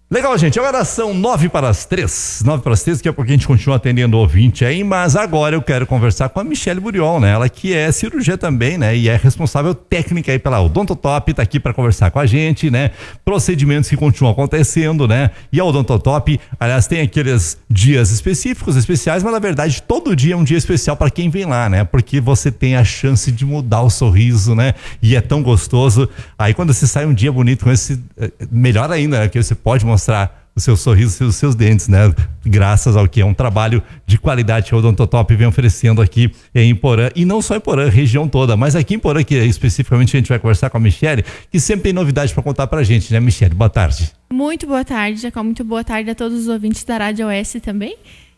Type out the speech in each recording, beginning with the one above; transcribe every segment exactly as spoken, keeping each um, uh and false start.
Legal, gente. Agora são nove para as três. Nove para as três, daqui a pouco a gente continua atendendo o ouvinte aí, mas agora eu quero conversar com a Michele Buriol, né? Ela que é cirurgia também, né? E é responsável técnica aí pela Odontotop, tá aqui para conversar com a gente, né? Procedimentos que continuam acontecendo, né? E a Odontotop, aliás, tem aqueles dias específicos, especiais, mas na verdade todo dia é um dia especial para quem vem lá, né? Porque você tem a chance de mudar o sorriso, né? E é tão gostoso. Aí quando você sai um dia bonito com esse, melhor ainda, né? Que você pode mostrar mostrar o seu sorriso e os seus dentes, né? Graças ao que é um trabalho de qualidade que a Odontotop vem oferecendo aqui em Porã, e não só em Porã, região toda, mas aqui em Porã, que especificamente a gente vai conversar com a Michele, que sempre tem novidade para contar pra gente, né, Michele? Boa tarde. Muito boa tarde, Jacó. Muito boa tarde a todos os ouvintes da Rádio Oeste também.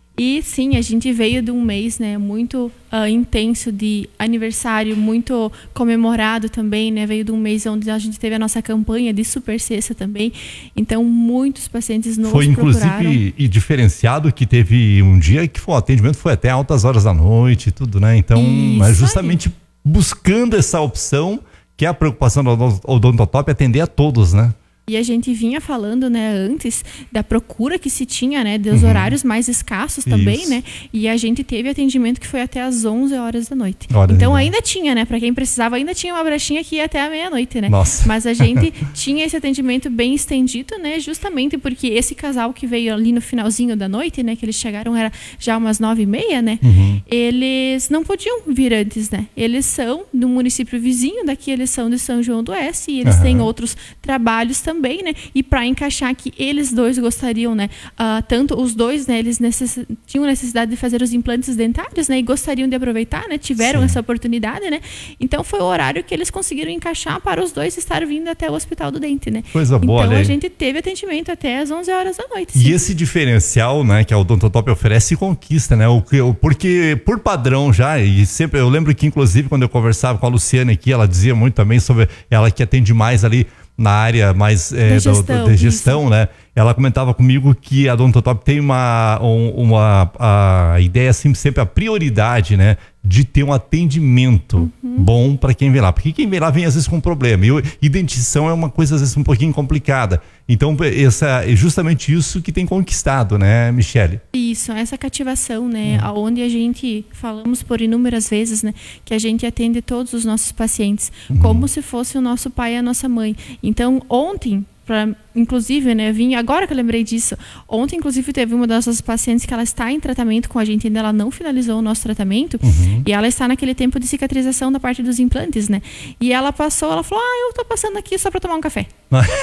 E sim, a gente veio de um mês, né, muito uh, intenso de aniversário, muito comemorado também, né? Veio de um mês onde a gente teve a nossa campanha de Super Sexta também. Então, muitos pacientes nos Foi procuraram. Inclusive e diferenciado que teve um dia que foi, o atendimento foi até altas horas da noite e tudo, né? Então, Isso é justamente aí. Buscando essa opção, que é a preocupação do Odontotop, atender a todos, né? E a gente vinha falando, né, antes da procura que se tinha, né, dos uhum. horários mais escassos também, Isso. né? E a gente teve atendimento que foi até às onze horas da noite. Olha, então ainda não. tinha, né, para quem precisava, ainda tinha uma brechinha que ia até a meia-noite, né? Nossa. Mas a gente tinha esse atendimento bem estendido, né, justamente porque esse casal que veio ali no finalzinho da noite, né, que eles chegaram era já umas nove e meia, né? Uhum. Eles não podiam vir antes, né? Eles são do município vizinho daqui, eles são de São João do Oeste e eles uhum. têm outros trabalhos também. Também, né? E para encaixar que eles dois gostariam, né? Uh, tanto os dois, né? Eles necess... tinham necessidade de fazer os implantes dentários, né? E gostariam de aproveitar, né? Tiveram Sim. essa oportunidade, né? Então foi o horário que eles conseguiram encaixar para os dois estar vindo até o Hospital do Dente, né? Coisa boa, Então né? a gente teve atendimento até às onze horas da noite. Sim. E esse diferencial, né? Que a Odontotop oferece conquista, né? O, porque por padrão já, e sempre eu lembro que inclusive quando eu conversava com a Luciana aqui, ela dizia muito também sobre ela que atende mais ali na área mais é, de gestão, da, da gestão, né? Ela comentava comigo que a Odontotop tem uma, um, uma a ideia assim, sempre a prioridade, né? De ter um atendimento uhum. bom para quem vem lá. Porque quem vem lá vem às vezes com um problema. E, e dentição é uma coisa às vezes um pouquinho complicada. Então essa, é justamente isso que tem conquistado, né, Michele? Isso, essa cativação, né? Uhum. Onde a gente, falamos por inúmeras vezes, né? Que a gente atende todos os nossos pacientes. Uhum. Como se fosse o nosso pai e a nossa mãe. Então ontem... Pra, inclusive, né, vim agora que eu lembrei disso. Ontem, inclusive, teve uma das nossas pacientes que ela está em tratamento com a gente, ainda ela não finalizou o nosso tratamento, uhum. e ela está naquele tempo de cicatrização da parte dos implantes, né? E ela passou, ela falou: ah, eu tô passando aqui só para tomar um café.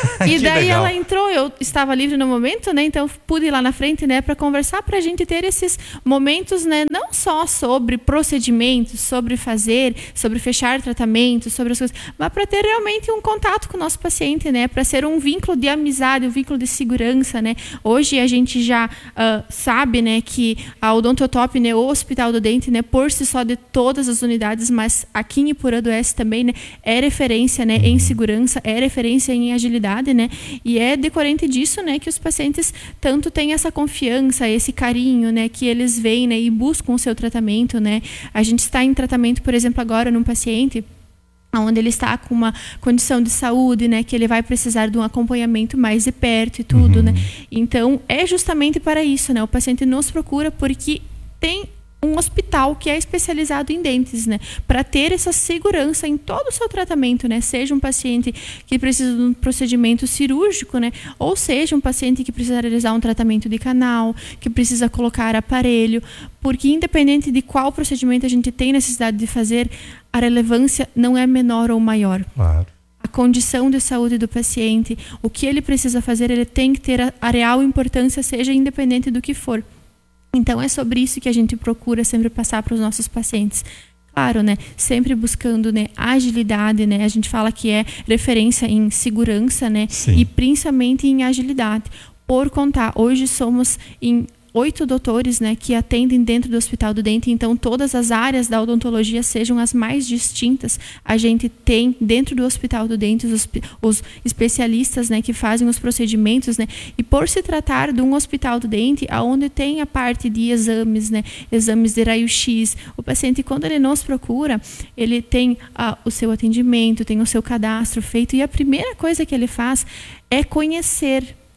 E daí legal. Ela entrou, eu estava livre no momento, né? Então pude ir lá na frente, né, para conversar, pra gente ter esses momentos, né, não só sobre procedimentos, sobre fazer, sobre fechar tratamentos, sobre as coisas, mas para ter realmente um contato com o nosso paciente, né, para ser um vínculo de amizade, um vínculo de segurança, né? Hoje a gente já uh, sabe, né, que a Odontotop, né, o Hospital do Dente, né, por si só de todas as unidades, mas aqui em Porã do Oeste também, né, é referência, né, em segurança, é referência em agilidade, né? E é decorrente disso, né, que os pacientes tanto têm essa confiança, esse carinho, né, que eles vêm, né, e buscam o seu tratamento, né? A gente está em tratamento, por exemplo, agora num paciente onde ele está com uma condição de saúde, né, que ele vai precisar de um acompanhamento mais de perto e tudo, uhum. né? Então, é justamente para isso, né? O paciente nos procura porque tem um hospital que é especializado em dentes, né? Para ter essa segurança em todo o seu tratamento, né? Seja um paciente que precisa de um procedimento cirúrgico, né? Ou seja um paciente que precisa realizar um tratamento de canal, que precisa colocar aparelho, porque independente de qual procedimento a gente tem necessidade de fazer, a relevância não é menor ou maior. Claro. A condição de saúde do paciente, o que ele precisa fazer, ele tem que ter a, a real importância, seja independente do que for. Então é sobre isso que a gente procura sempre passar para os nossos pacientes. Claro, né? Sempre buscando, né, agilidade, né? A gente fala que é referência em segurança, né? Sim. E principalmente em agilidade. Por contar, hoje somos em oito doutores, né, que atendem dentro do Hospital do Dente, então todas as áreas da odontologia sejam as mais distintas. A gente tem dentro do Hospital do Dente os, os especialistas, né, que fazem os procedimentos, né, e por se tratar de um Hospital do Dente, onde tem a parte de exames, né, exames de raio-x, o paciente, quando ele nos procura, ele tem ah, o seu atendimento, tem o seu cadastro feito, e a primeira coisa que ele faz é conhecer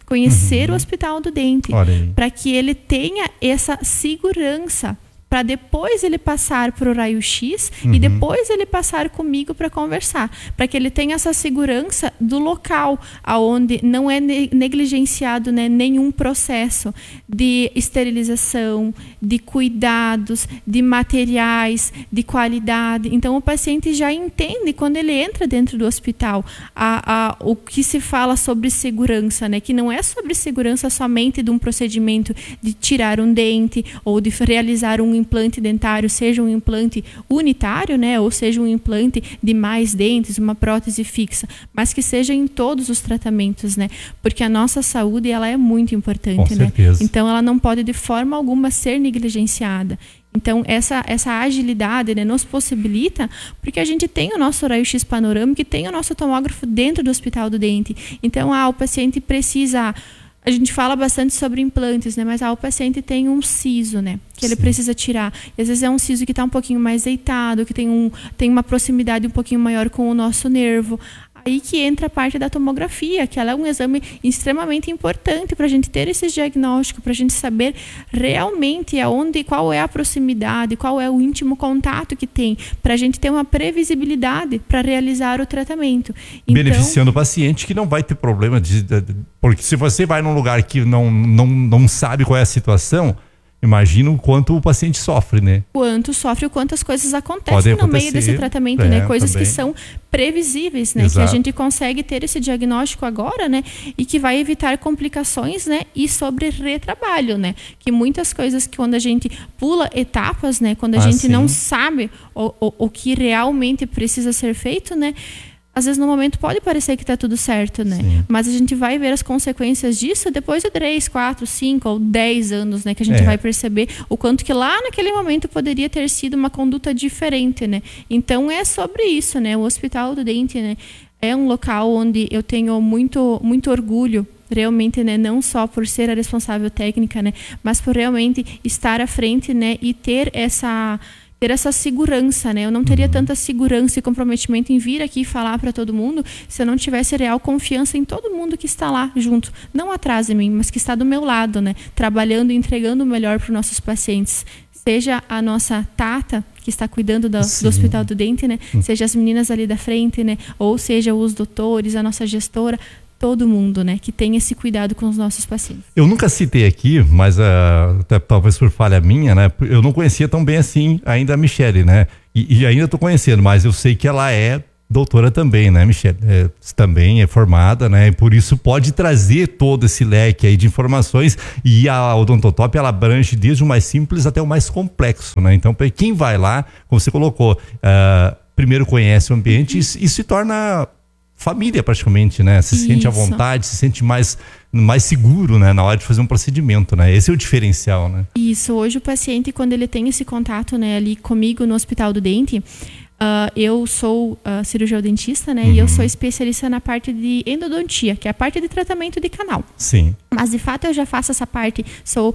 conhecer Uhum. o Hospital do Dente, Olha aí. para que ele tenha essa segurança, para depois ele passar para o raio-x Uhum. e depois ele passar comigo para conversar, para que ele tenha essa segurança do local, aonde não é negligenciado, né, nenhum processo de esterilização, de cuidados, de materiais, de qualidade. Então o paciente já entende quando ele entra dentro do hospital a, a, o que se fala sobre segurança, né, que não é sobre segurança somente de um procedimento de tirar um dente ou de realizar um implante dentário, seja um implante unitário, né, ou seja um implante de mais dentes, uma prótese fixa, mas que seja em todos os tratamentos, né, porque a nossa saúde ela é muito importante, Com né, certeza. então ela não pode de forma alguma ser negligenciada. Então essa, essa agilidade, né, nos possibilita, porque a gente tem o nosso raio-x panorâmico e tem o nosso tomógrafo dentro do Hospital do Dente. Então ah, o paciente precisa... A gente fala bastante sobre implantes, né? Mas ah, o paciente tem um siso, né? Que ele Sim. precisa tirar. E às vezes é um siso que está um pouquinho mais deitado, que tem, um, tem uma proximidade um pouquinho maior com o nosso nervo. Aí que entra a parte da tomografia, que ela é um exame extremamente importante para a gente ter esse diagnóstico, para a gente saber realmente aonde, qual é a proximidade, qual é o íntimo contato que tem, para a gente ter uma previsibilidade para realizar o tratamento. Então, beneficiando o paciente que não vai ter problema de, de, de, porque se você vai num lugar que não, não, não sabe qual é a situação, imagina o quanto o paciente sofre, né? Quanto sofre, o quanto as coisas acontecem Podem no meio acontecer, desse tratamento, é, né? Coisas também. que são previsíveis, né? Exato. Que a gente consegue ter esse diagnóstico agora, né? E que vai evitar complicações, né? E sobre retrabalho, né? Que muitas coisas que quando a gente pula etapas, né? Quando a Ah, gente sim. não sabe o, o, o que realmente precisa ser feito, né? Às vezes no momento pode parecer que está tudo certo, né? Sim. Mas a gente vai ver as consequências disso depois de três, quatro, cinco ou dez anos, né? Que a gente É. vai perceber o quanto que lá naquele momento poderia ter sido uma conduta diferente, né? Então é sobre isso, né? O Hospital do Dente, né? É um local onde eu tenho muito, muito orgulho, realmente, né? Não só por ser a responsável técnica, né? Mas por realmente estar à frente, né? E ter essa... ter essa segurança, né? Eu não teria Uhum. tanta segurança e comprometimento em vir aqui falar para todo mundo se eu não tivesse real confiança em todo mundo que está lá junto, não atrás de mim, mas que está do meu lado, né? Trabalhando e entregando o melhor para os nossos pacientes. Seja a nossa Tata, que está cuidando do, Sim. do Hospital do Dente, né? Seja as meninas ali da frente, né? Ou seja os doutores, a nossa gestora, todo mundo, né? Que tem esse cuidado com os nossos pacientes. Eu nunca citei aqui, mas uh, até, talvez por falha minha, né? Eu não conhecia tão bem assim ainda a Michele, né? E, e ainda estou conhecendo, mas eu sei que ela é doutora também, né, Michele? É, também é formada, né? E por isso pode trazer todo esse leque aí de informações, e a Odontotop, ela abrange desde o mais simples até o mais complexo, né? Então, para quem vai lá, como você colocou, uh, primeiro conhece o ambiente e, e se torna família praticamente, né? Se sente à Isso. vontade, se sente mais, mais seguro, né? Na hora de fazer um procedimento, né? Esse é o diferencial, né? Isso, hoje o paciente, quando ele tem esse contato, né, ali comigo no Hospital do Dente, Uh, eu sou uh, cirurgião dentista, né? Uhum. E eu sou especialista na parte de endodontia, que é a parte de tratamento de canal. Sim. Mas de fato eu já faço essa parte, sou, uh,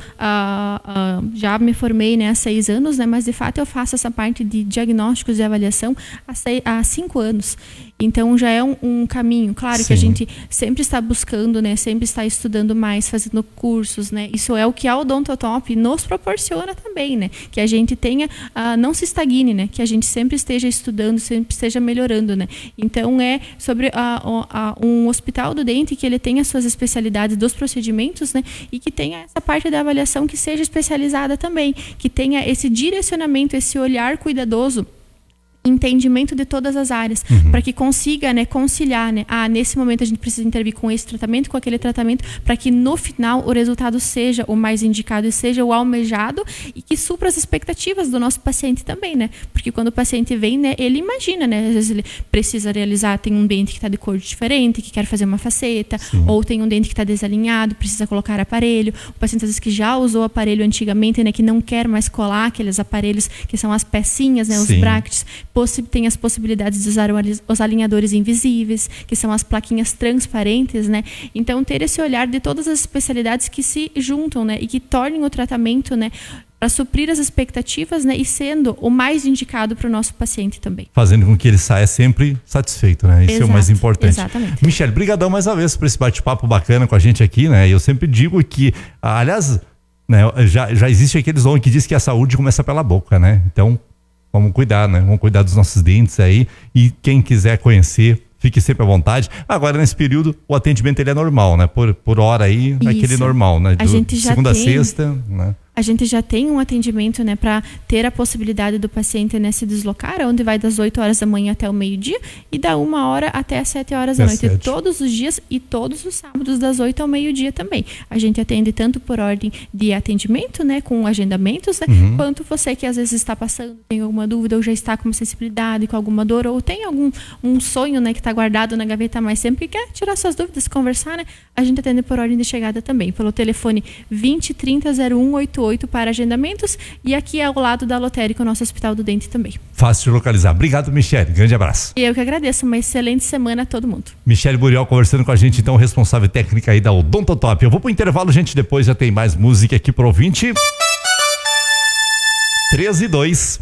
uh, já me formei, né, há seis anos, né? Mas de fato eu faço essa parte de diagnósticos e avaliação há, seis, há cinco anos. Então já é um, um caminho, claro. Sim. Que a gente sempre está buscando, né? Sempre está estudando mais, fazendo cursos, né? Isso é o que a Odontotop nos proporciona também, né? Que a gente tenha, uh, não se estagne, né? Que a gente sempre esteja estudando, sempre esteja melhorando, né? Então é sobre a, a, um hospital do dente que ele tenha as suas especialidades dos procedimentos, né? E que tenha essa parte da avaliação que seja especializada também, que tenha esse direcionamento, esse olhar cuidadoso, entendimento de todas as áreas, uhum. para que consiga, né, conciliar, né, ah, nesse momento a gente precisa intervir com esse tratamento, com aquele tratamento, para que no final o resultado seja o mais indicado e seja o almejado e que supra as expectativas do nosso paciente também, né, porque quando o paciente vem, né, ele imagina, né, às vezes ele precisa realizar, tem um dente que está de cor diferente, que quer fazer uma faceta, sim. ou tem um dente que está desalinhado, precisa colocar aparelho, o paciente às vezes que já usou aparelho antigamente, né, que não quer mais colar aqueles aparelhos que são as pecinhas, né, os sim. brackets, tem as possibilidades de usar os alinhadores invisíveis, que são as plaquinhas transparentes, né? Então, ter esse olhar de todas as especialidades que se juntam, né? E que tornem o tratamento, né, para suprir as expectativas, né, e sendo o mais indicado para o nosso paciente também. Fazendo com que ele saia sempre satisfeito, né? Isso Exato, é o mais importante. Exatamente. Michele, brigadão mais uma vez por esse bate-papo bacana com a gente aqui, né? Eu sempre digo que, aliás, né, já, já existe aquele slogan que diz que a saúde começa pela boca, né? Então, vamos cuidar, né? Vamos cuidar dos nossos dentes aí, e quem quiser conhecer, fique sempre à vontade. Agora, nesse período, o atendimento ele é normal, né? Por, por hora aí, Isso. aquele normal, né? Do, a gente já segunda tem... a sexta, né? A gente já tem um atendimento, né, para ter a possibilidade do paciente, né, se deslocar, onde vai das oito horas da manhã até o meio-dia e da uma hora até as sete horas da noite, todos os dias e todos os sábados das oito ao meio-dia também. A gente atende tanto por ordem de atendimento, né, com agendamentos, né, uhum. quanto você que às vezes está passando, tem alguma dúvida ou já está com uma sensibilidade, com alguma dor ou tem algum um sonho, né, que está guardado na gaveta, mas sempre quer tirar suas dúvidas, conversar, né, a gente atende por ordem de chegada também, pelo telefone vinte, trinta, zero um oitenta e oito para agendamentos e aqui ao lado da Lotérica, o nosso Hospital do Dente também. Fácil de localizar. Obrigado, Michele. Grande abraço. E eu que agradeço. Uma excelente semana a todo mundo. Michele Buriol conversando com a gente, então, responsável técnica aí da Odontotop. Eu vou pro intervalo, gente, depois já tem mais música aqui pro ouvinte. treze e dois.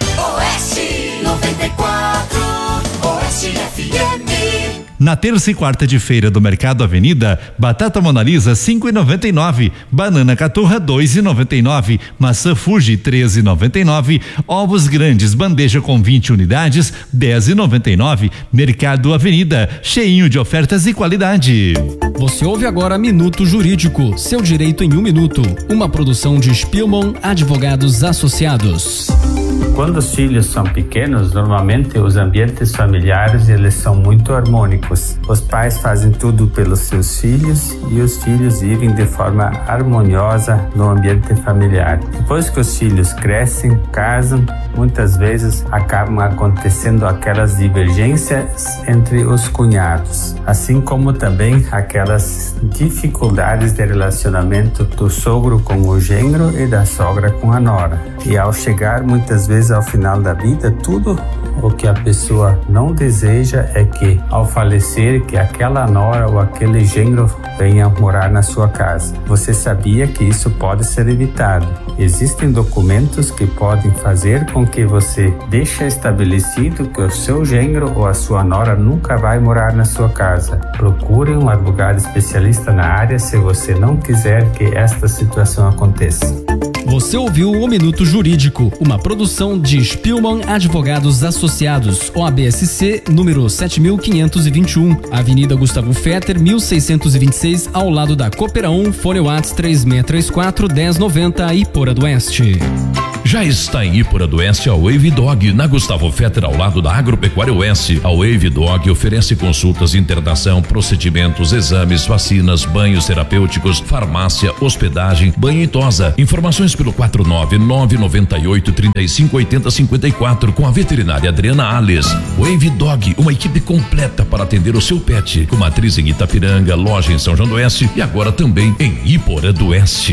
Oeste noventa e quatro, Oeste F M. Na terça e quarta de feira do Mercado Avenida, batata Monalisa cinco e noventa e nove, banana caturra dois e noventa e nove, maçã Fuji treze e noventa e nove, ovos grandes bandeja com vinte unidades dez e noventa e nove. Mercado Avenida, cheinho de ofertas e qualidade. Você ouve agora Minuto Jurídico, seu direito em um minuto. Uma produção de Spielmann Advogados Associados. Quando os filhos são pequenos, normalmente os ambientes familiares eles são muito harmônicos. Os pais fazem tudo pelos seus filhos e os filhos vivem de forma harmoniosa no ambiente familiar. Depois que os filhos crescem, casam, muitas vezes acabam acontecendo aquelas divergências entre os cunhados, assim como também aquelas dificuldades de relacionamento do sogro com o genro e da sogra com a nora. E ao chegar muitas vezes ao final da vida, tudo o que a pessoa não deseja é que, ao falecer, que aquela nora ou aquele genro venha morar na sua casa. Você sabia que isso pode ser evitado? Existem documentos que podem fazer com que você deixe estabelecido que o seu genro ou a sua nora nunca vai morar na sua casa. Procure um advogado especialista na área se você não quiser que esta situação aconteça. Você ouviu o Minuto Jurídico, uma produção de Spielmann Advogados Associados, O A B S C, número sete mil quinhentos e vinte e um, Avenida Gustavo Fetter, mil seiscentos e vinte e seis, ao lado da Cooperão, fone WhatsApp três seis três quatro, um zero nove zero, Ipora do Oeste. Já está em Ipora do Oeste a Wave Dog, na Gustavo Fetter, ao lado da Agropecuária Oeste. A Wave Dog oferece consultas, internação, procedimentos, exames, vacinas, banhos terapêuticos, farmácia, hospedagem, banho e tosa. Informações pelo quatro nove nove nove oito, três cinco oito zero cinco quatro com a veterinária Adriana Alves. Wave Dog, uma equipe completa para atender o seu pet, com matriz em Itapiranga, loja em São João do Oeste e agora também em Ipora do Oeste.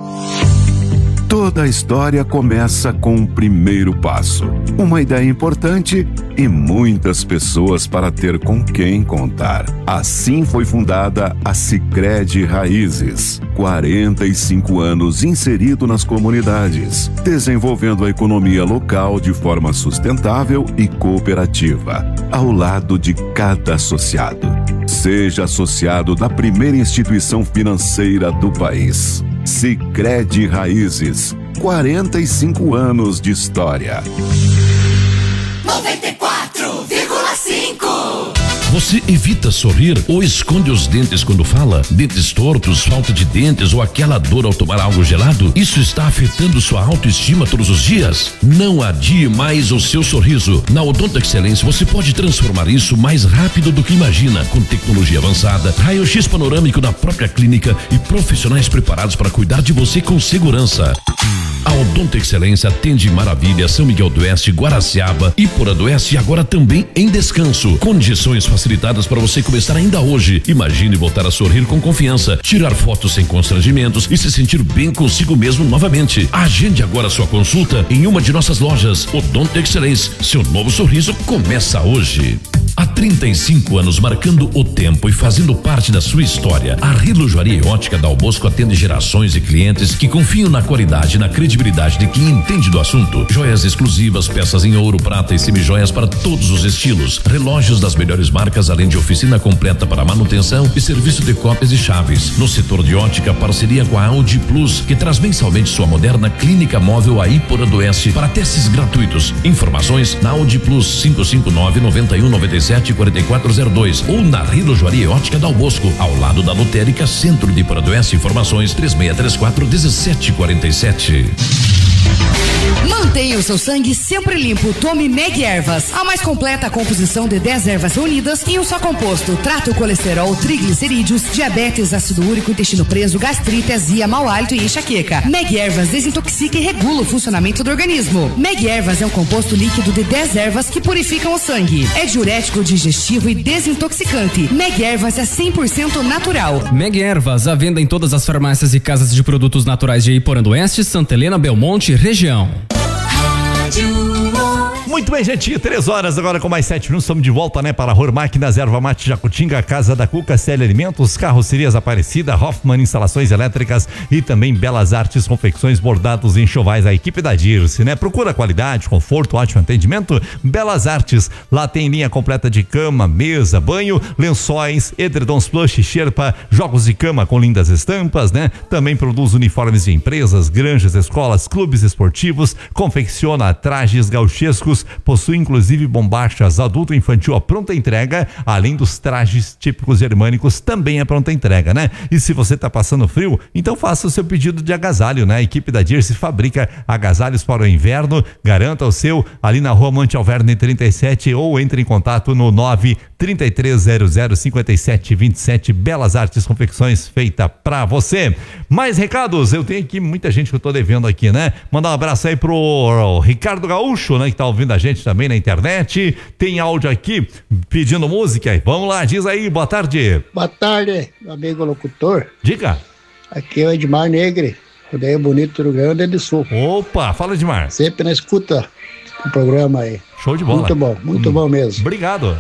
Toda a história começa com um primeiro passo, uma ideia importante e muitas pessoas para ter com quem contar. Assim foi fundada a Sicredi Raízes. quarenta e cinco anos inserido nas comunidades, desenvolvendo a economia local de forma sustentável e cooperativa, ao lado de cada associado. Seja associado da primeira instituição financeira do país. Sicredi Raízes, quarenta e cinco anos de história. noventa e quatro vírgula cinco. Você evita sorrir ou esconde os dentes quando fala? Dentes tortos, falta de dentes ou aquela dor ao tomar algo gelado? Isso está afetando sua autoestima todos os dias? Não adie mais o seu sorriso. Na Odonto Excelência você pode transformar isso mais rápido do que imagina, com tecnologia avançada, raio-x panorâmico na própria clínica e profissionais preparados para cuidar de você com segurança. A Odonto Excelência atende Maravilha, São Miguel do Oeste, Guaraciaba, Ipora do Oeste e agora também em Descanso. Condições facilitadas para você começar ainda hoje. Imagine voltar a sorrir com confiança, tirar fotos sem constrangimentos e se sentir bem consigo mesmo novamente. Agende agora sua consulta em uma de nossas lojas. Odonto Excelência, seu novo sorriso começa hoje. Até trinta e cinco anos marcando o tempo e fazendo parte da sua história. A Relojoaria e Ótica Dal Bosco atende gerações de clientes que confiam na qualidade e na credibilidade de quem entende do assunto. Joias exclusivas, peças em ouro, prata e semijoias para todos os estilos. Relógios das melhores marcas, além de oficina completa para manutenção e serviço de cópias e chaves. No setor de ótica, parceria com a Audi Plus, que traz mensalmente sua moderna clínica móvel a Iporã do Oeste para testes gratuitos. Informações na Audi Plus cinco cinco nove, nove um nove sete, quatro quatro zero dois ou na Relojoaria e Ótica Dal Bosco, ao lado da Lotérica Centro de Iporã do Oeste. Informações três seis três quatro, um sete quatro sete. Mantenha o seu sangue sempre limpo. Tome Meg Ervas, a mais completa composição de dez ervas reunidas em um só composto. Trata o colesterol, triglicerídeos, diabetes, ácido úrico, intestino preso, gastrite, azia, mau hálito e enxaqueca. Meg Ervas desintoxica e regula o funcionamento do organismo. Meg Ervas é um composto líquido de dez ervas que purificam o sangue. É diurético, digestivo e desintoxicante. Meg Ervas é cem por cento natural. Meg Ervas, à venda em todas as farmácias e casas de produtos naturais de Iporã do Oeste, Santa Helena, Belmonte, região. Muito bem, gente, três horas agora com mais sete minutos, estamos de volta, né, para a Ror Máquinas, Erva Mate Jacutinga, Casa da Cuca, C L Alimentos, Carrocerias Aparecida, Hoffman Instalações Elétricas e também Belas Artes Confecções, Bordados e Enxovais, a equipe da Dirce, né, procura qualidade, conforto, ótimo atendimento, Belas Artes, lá tem linha completa de cama, mesa, banho, lençóis, edredons plush, xerpa, jogos de cama com lindas estampas, né, também produz uniformes de empresas, granjas, escolas, clubes esportivos, confecciona trajes gauchescos, possui inclusive bombachas adulto e infantil a pronta entrega, além dos trajes típicos germânicos também é pronta entrega, né? E se você tá passando frio, então faça o seu pedido de agasalho, né? A equipe da Dirce fabrica agasalhos para o inverno, garanta o seu ali na Rua Monte Alverne trinta e sete ou entre em contato no nove trinta e três zero zero cinquenta e sete vinte e sete. Belas Artes Confecções, feita pra você. Mais recados, eu tenho aqui muita gente que eu tô devendo aqui, né? Mandar um abraço aí pro Ricardo Gaúcho, né? Que tá ouvindo a gente também na internet. Tem áudio aqui pedindo música. Vamos lá, diz aí, boa tarde. Boa tarde, meu amigo locutor. Diga. Aqui é o Edmar Negre, rodeio bonito do Rio Grande do Sul. Opa, fala, Edmar. Sempre na escuta do programa aí. Show de bola. Muito bom, muito hum. bom mesmo. Obrigado.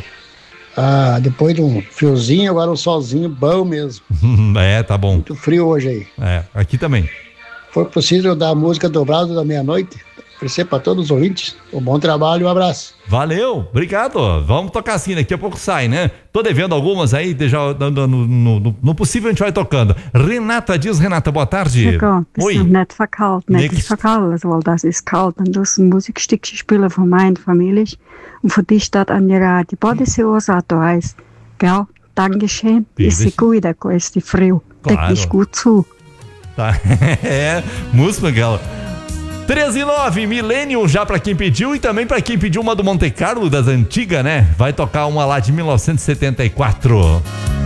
Ah, depois de um friozinho, agora um solzinho bom mesmo. É, tá bom. Muito frio hoje aí. É, aqui também. Foi possível dar a música dobrada da meia-noite? Oferecer para todos os ouvintes. Um bom trabalho e um abraço. Valeu, obrigado. Vamos tocar assim, daqui a pouco sai, né? Tô devendo algumas aí, já, no, no, no, no possível a gente vai tocando. Renata, diz Renata, boa tarde. Chegou, Oi. Net verkauft, net nicht verkauft, weil das ist kalt. Und das ist ein Musikstückchen spielen von meinen Familien und von dich dort an die Radio. Pode ser usado, heißt, gell? Dankeschön. E se cuida com este frio. Claro. Te escuto. Tá, é, música, Miguel. treze e nove, Millennium já pra quem pediu e também pra quem pediu uma do Monte Carlo das antigas, né? Vai tocar uma lá de mil novecentos e setenta e quatro.